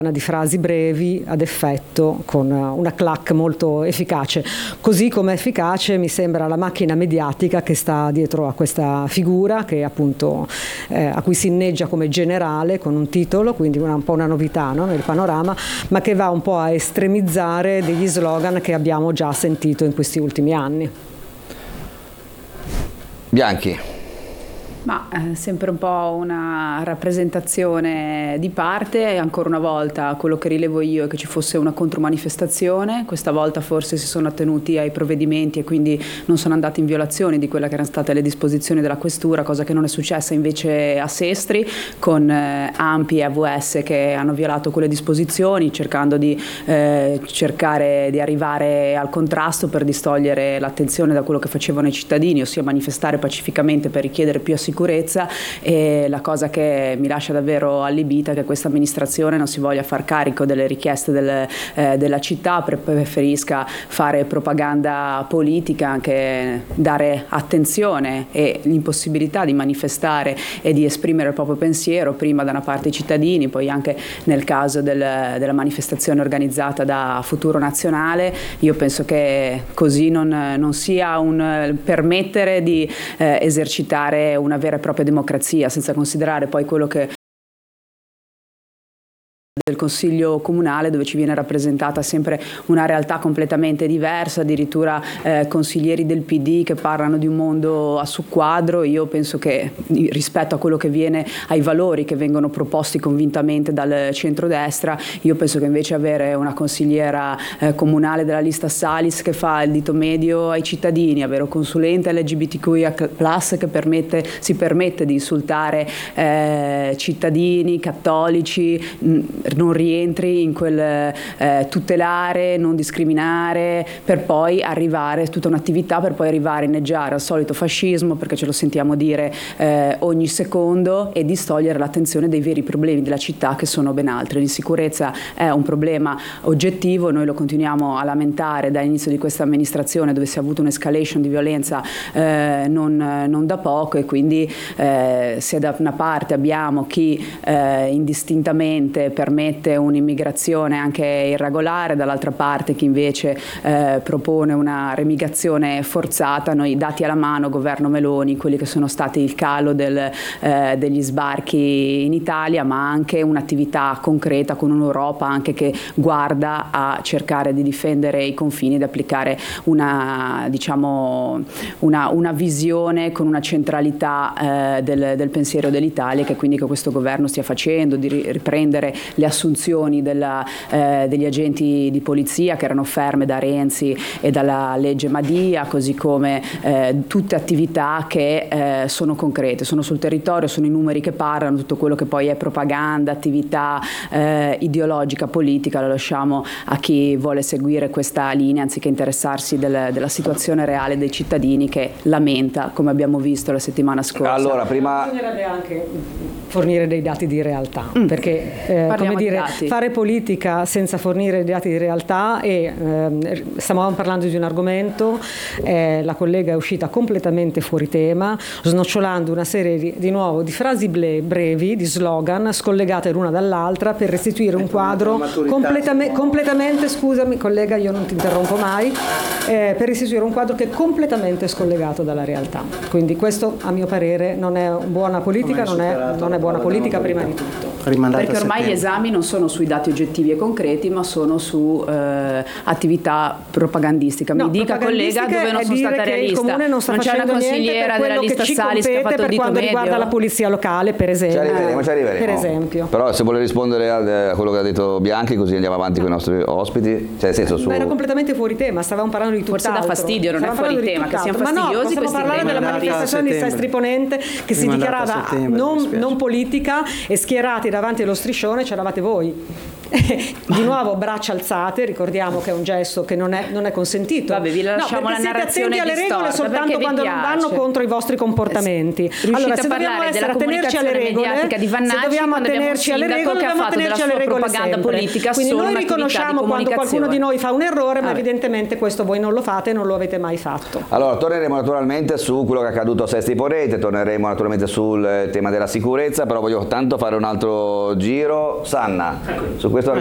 di frasi brevi ad effetto con una clac molto efficace, così come efficace mi sembra la macchina mediatica che sta dietro a questa figura, che appunto a cui si inneggia come generale con un titolo, quindi un po' una novità, no, nel panorama, ma che va un po' a estremizzare degli slogan che abbiamo già sentito in questi ultimi anni. Bianchi. Ma sempre un po' una rappresentazione di parte, e ancora una volta quello che rilevo io è che ci fosse una contromanifestazione. Questa volta forse si sono attenuti ai provvedimenti e quindi non sono andati in violazione di quelle che erano state le disposizioni della questura, cosa che non è successa invece a Sestri, con ANPI e AVS che hanno violato quelle disposizioni, cercando di cercare di arrivare al contrasto per distogliere l'attenzione da quello che facevano i cittadini, ossia manifestare pacificamente per richiedere più sicurezza. E la cosa che mi lascia davvero allibita è che questa amministrazione non si voglia far carico delle richieste della città, preferisca fare propaganda politica, anche dare attenzione e l'impossibilità di manifestare e di esprimere il proprio pensiero, prima da una parte i cittadini, poi anche nel caso della manifestazione organizzata da Futuro Nazionale. Io penso che così non sia un permettere di esercitare una vera e propria democrazia, senza considerare poi quello che del Consiglio Comunale, dove ci viene rappresentata sempre una realtà completamente diversa, addirittura consiglieri del PD che parlano di un mondo a soqquadro. Io penso che rispetto a quello che viene, ai valori che vengono proposti convintamente dal centrodestra, io penso che invece avere una consigliera comunale della lista Salis che fa il dito medio ai cittadini, avere un consulente LGBTQIA+ che si permette di insultare cittadini cattolici, non rientri in quel tutelare, non discriminare, per poi arrivare, tutta un'attività per poi arrivare a inneggiare al solito fascismo, perché ce lo sentiamo dire ogni secondo, e distogliere l'attenzione dei veri problemi della città, che sono ben altri. L'insicurezza è un problema oggettivo, noi lo continuiamo a lamentare dall'inizio di questa amministrazione, dove si è avuto un'escalation di violenza non da poco, e quindi se da una parte abbiamo chi indistintamente permette un'immigrazione anche irregolare, dall'altra parte chi invece propone una remigrazione forzata, noi dati alla mano, governo Meloni, quelli che sono stati il calo degli sbarchi in Italia, ma anche un'attività concreta con un'Europa anche che guarda a cercare di difendere i confini ed applicare una visione con una centralità del pensiero dell'Italia, che quindi che questo governo stia facendo, di riprendere le assunzioni degli agenti di polizia che erano ferme da Renzi e dalla legge Madia, così come tutte attività che sono concrete, sono sul territorio, sono i numeri che parlano. Tutto quello che poi è propaganda, attività ideologica, politica, lo lasciamo a chi vuole seguire questa linea anziché interessarsi della situazione reale dei cittadini, che lamenta, come abbiamo visto la settimana scorsa. Allora, prima bisognerebbe anche fornire dei dati di realtà, perché come dire, fare politica senza fornire dei dati di realtà, e stavamo parlando di un argomento, la collega è uscita completamente fuori tema, snocciolando una serie di nuovo di frasi brevi, di slogan scollegate l'una dall'altra, per restituire un quadro completamente, scusami collega, io non ti interrompo mai, per restituire un quadro che è completamente scollegato dalla realtà. Quindi questo, a mio parere, non è buona politica, non è buona politica prima di tutto. Perché ormai gli esami non sono sui dati oggettivi e concreti, ma sono su attività propagandistica. Mi dica, collega, dove non sono stata realista. Non c'è una consigliera della lista Salis che ha fatto il dito medio. Per quanto riguarda la polizia locale, per esempio. Ci arriveremo. Per esempio. Però se vuole rispondere a quello che ha detto Bianchi, così andiamo avanti con i nostri ospiti. Cioè, nel senso, era completamente fuori tema, stavamo parlando di tutt'altro. Forse dà fastidio, non è fuori tema, che siamo fastidiosi. Ma no, possiamo parlare della manifestazione di Sestri Ponente che si dichiarava non politica, e schierati davanti allo striscione c'eravate voi. Di nuovo braccia alzate, ricordiamo che è un gesto che non è consentito. Vabbè, vi lasciamo la narrazione siete attenti alle regole soltanto quando non vanno contro i vostri comportamenti. Allora, se dobbiamo attenerci alle regole, dobbiamo attenerci alle regole sempre. Quindi noi riconosciamo quando qualcuno di noi fa un errore, ma evidentemente questo voi non lo fate e non lo avete mai fatto. Allora, torneremo naturalmente su quello che è accaduto a Sestri Ponente, torneremo naturalmente sul tema della sicurezza, però voglio tanto fare un altro giro. Rosanna su questo argomento.